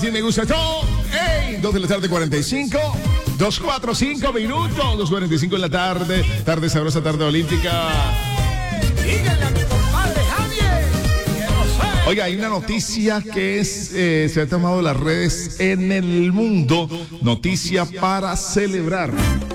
Sí, me gusta todo. ¡Ey! 2 de la tarde, 45. 2:45 minutos. 2:45 en la tarde. Tarde sabrosa, tarde olímpica. Díganle a mi compadre Javier. Oiga, hay una noticia que se ha tomado las redes en el mundo. Noticia para celebrar.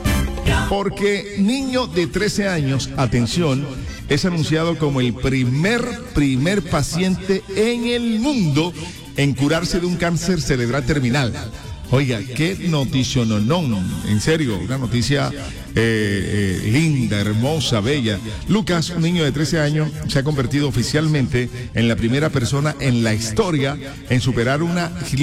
Porque niño de 13 años, atención, es anunciado como el primer paciente en el mundo en curarse de un cáncer cerebral terminal. Oiga, qué noticia, no, en serio, una noticia linda, hermosa, bella. Lucas, un niño de 13 años, se ha convertido oficialmente en la primera persona en la historia en superar un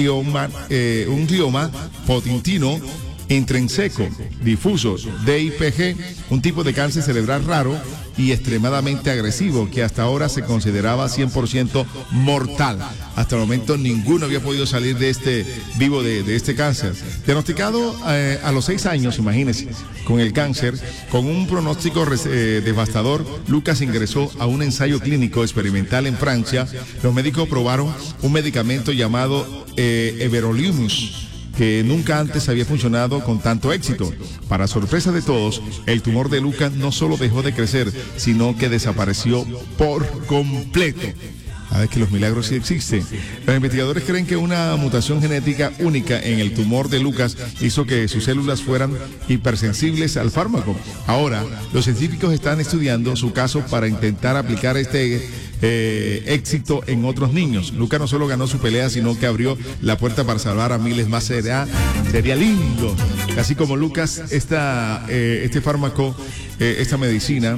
glioma potentino intrínseco, difuso, DIPG, un tipo de cáncer cerebral raro y extremadamente agresivo que hasta ahora se consideraba 100% mortal. Hasta el momento ninguno había podido salir de vivo de este cáncer. Diagnosticado a los 6 años, imagínense, con el cáncer, con un pronóstico devastador, Lucas ingresó a un ensayo clínico experimental en Francia. Los médicos probaron un medicamento llamado Everolimus, que nunca antes había funcionado con tanto éxito. Para sorpresa de todos, el tumor de Lucas no solo dejó de crecer, sino que desapareció por completo. A ver, que los milagros sí existen. Los investigadores creen que una mutación genética única en el tumor de Lucas hizo que sus células fueran hipersensibles al fármaco. Ahora, los científicos están estudiando su caso para intentar aplicar éxito en otros niños. Lucas no solo ganó su pelea, sino que abrió la puerta para salvar a miles más. Sería lindo. Así como Lucas, este fármaco, esta medicina,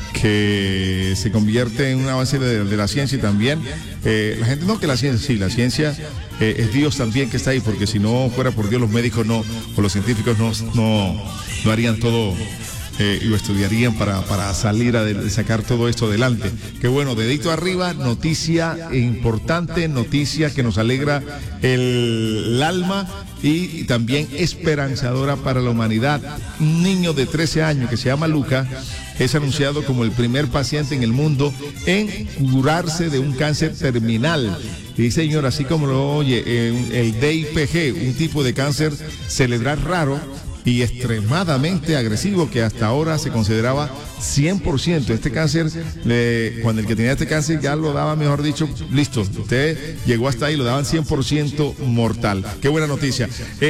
que se convierte en un avance de la ciencia y también la gente, no que la ciencia, sí, la ciencia es Dios también que está ahí, porque si no fuera por Dios los médicos o los científicos no harían todo y lo estudiarían para salir a sacar todo esto adelante. Qué bueno, dedito arriba, noticia importante, noticia que nos alegra el alma y también esperanzadora para la humanidad. Un niño de 13 años que se llama Lucas es anunciado como el primer paciente en el mundo en curarse de un cáncer terminal. Y señor, así como lo oye, el DIPG, un tipo de cáncer cerebral raro y extremadamente agresivo que hasta ahora se consideraba 100%. Este cáncer, cuando el que tenía este cáncer ya lo daba, mejor dicho, listo, usted llegó hasta ahí, lo daban 100% mortal. Qué buena noticia.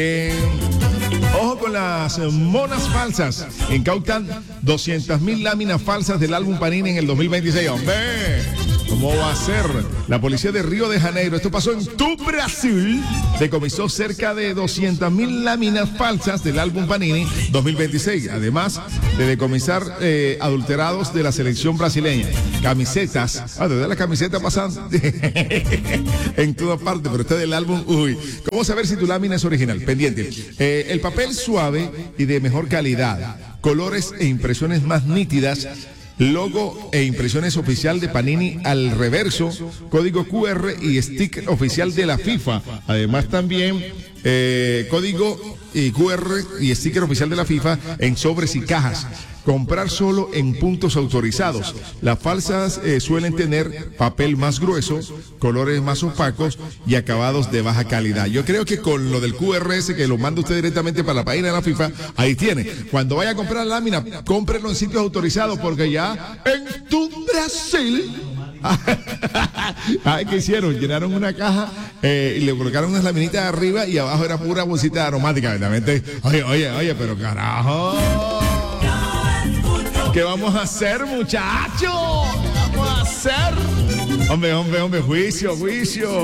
Ojo con las monas falsas. Incautan 200.000 láminas falsas del álbum Panini en el 2026. ¡Hombre! ¿Cómo va a ser? La policía de Río de Janeiro, esto pasó en tu Brasil, decomisó cerca de 200.000 láminas falsas del álbum Panini 2026. Además de decomisar adulterados de la selección brasileña. Camisetas. De verdad, las camisetas pasan en toda parte, pero este del álbum, uy. ¿Cómo saber si tu lámina es original? Pendiente. El papel suave y de mejor calidad. Colores e impresiones más nítidas. Logo e impresiones oficial de Panini al reverso, código QR y sticker oficial de la FIFA. Además también código y QR y sticker oficial de la FIFA en sobres y cajas. Comprar solo en puntos autorizados. Las falsas suelen tener papel más grueso, colores más opacos y acabados de baja calidad. Yo creo que con lo del QRS, que lo manda usted directamente para la página de la FIFA, ahí tiene. Cuando vaya a comprar la lámina, cómprelo en sitios autorizados, porque ya en tu Brasil... ¿qué hicieron? Llenaron una caja y le colocaron unas laminitas arriba y abajo era pura bolsita aromática. Verdaderamente, oye, pero carajo, ¿qué vamos a hacer, muchachos? ¿Qué vamos a hacer? Hombre, juicio.